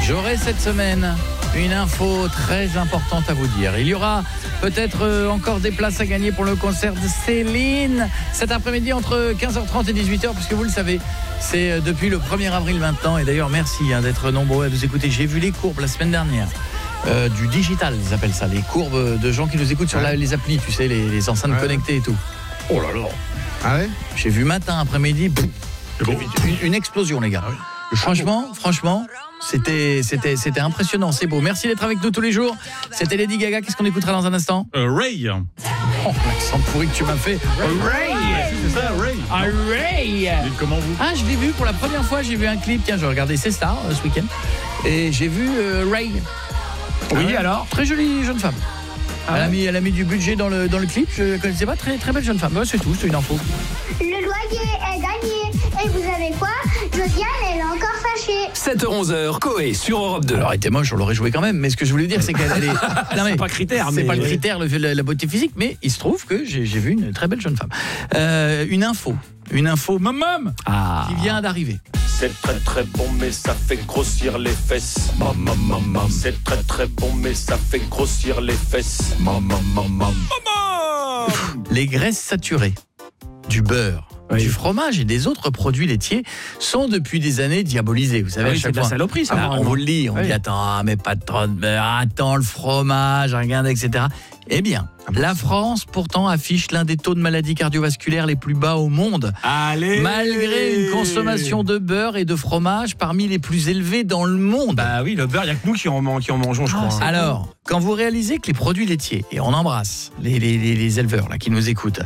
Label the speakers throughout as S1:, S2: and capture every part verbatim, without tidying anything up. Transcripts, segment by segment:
S1: J'aurai cette semaine une info très importante à vous dire. Il y aura peut-être euh, encore des places à gagner pour le concert de Céline cet après-midi entre quinze heures trente et dix-huit heures, puisque vous le savez, c'est euh, depuis le premier avril maintenant. Et d'ailleurs, merci hein, d'être nombreux à nous écouter. J'ai vu les courbes la semaine dernière. Euh, du digital, ils appellent ça, les courbes de gens qui nous écoutent sur la, les applis, tu sais, les, les enceintes ouais. connectées et tout. Oh là là.
S2: Ah ouais.
S1: J'ai vu matin, après-midi, boum, bon. une, une explosion, les gars. Ah oui. Franchement, franchement, c'était, c'était, c'était impressionnant, c'est beau. Merci d'être avec nous tous les jours. C'était Lady Gaga. Qu'est-ce qu'on écoutera dans un instant?
S3: euh, Ray.
S1: Oh, l'accent pourri que tu m'as fait.
S3: Ray. Ray. C'est ça, Ray.
S1: Ah, Ray.
S3: Dites comment vous?
S1: Ah, je l'ai vu pour la première fois. J'ai vu un clip. Tiens, je regardais C'est Star euh, ce week-end et j'ai vu euh, Ray. Oui, ah ouais. Alors très jolie jeune femme. Ah elle, ouais. a mis, elle a mis du budget dans le, dans le clip. Je ne connaissais pas, très, très belle jeune femme. Ouais, c'est tout, c'est une info.
S4: Le loyer est gagné. Et vous savez quoi? Josiane, elle est encore fâchée.
S5: sept heures onze, Coé sur Europe deux.
S1: Alors, elle était moche, on l'aurait joué quand même. Mais ce que je voulais dire, c'est qu'elle elle est.
S3: Non, mais c'est pas critère.
S1: C'est
S3: mais...
S1: pas le critère, le, la, la beauté physique. Mais il se trouve que j'ai, j'ai vu une très belle jeune femme. Euh, une info. Une info, maman, ah. qui vient d'arriver.
S6: C'est très très bon mais ça fait grossir les fesses. Maman, maman. C'est très très bon mais ça fait grossir les fesses. Maman, maman. Maman.
S1: Les graisses saturées, du beurre, oui. du fromage et des autres produits laitiers sont depuis des années diabolisés. Vous savez,
S3: ah oui,
S1: à chaque
S3: c'est
S1: fois,
S3: de la saloperie, ça.
S1: Ah, on vous le lit, on oui. dit attends, mais pas trop de beurre, attends le fromage, regarde, et cetera. Eh bien, la France, pourtant, affiche l'un des taux de maladies cardiovasculaires les plus bas au monde.
S3: Allez,
S1: malgré une consommation de beurre et de fromage parmi les plus élevées dans le monde.
S3: Bah oui, le beurre, il n'y a que nous qui en, qui en mangeons, je
S1: ah,
S3: crois.
S1: Alors, bon. Quand vous réalisez que les produits laitiers, et on embrasse les, les, les, les éleveurs là, qui nous écoutent,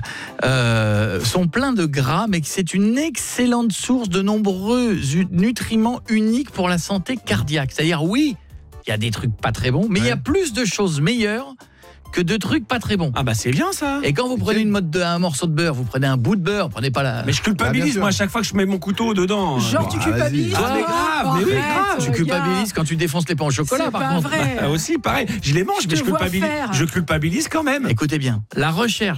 S1: euh, sont pleins de gras, mais que c'est une excellente source de nombreux nutriments uniques pour la santé cardiaque. C'est-à-dire, oui, il y a des trucs pas très bons, mais il ouais. y a plus de choses meilleures que de trucs pas très bons.
S3: Ah bah c'est bien ça.
S1: Et quand vous prenez une mode de, un morceau de beurre, vous prenez un bout de beurre, prenez pas la.
S3: Mais je culpabilise ah, moi à chaque fois que je mets mon couteau dedans.
S7: Genre tu culpabilises.
S3: Ah mais grave, mais oui, grave.
S1: Tu culpabilises quand tu défonces les pains au chocolat
S7: c'est
S1: par
S7: pas
S1: contre.
S7: Vrai.
S3: Ah aussi pareil, je les mange je mais je culpabilise. Je culpabilise quand même.
S1: Écoutez bien, la recherche